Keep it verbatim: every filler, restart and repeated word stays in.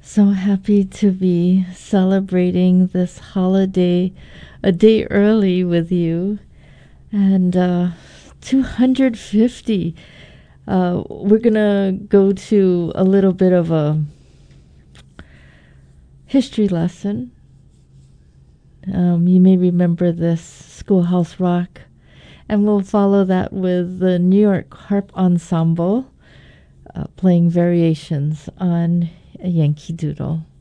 So happy to be celebrating this holiday a day early with you. And uh, two hundred fifty. Uh, we're going to go to a little bit of a history lesson. Um, you may remember this Schoolhouse Rock. And we'll follow that with the New York Harp Ensemble uh, playing variations on a Yankee Doodle.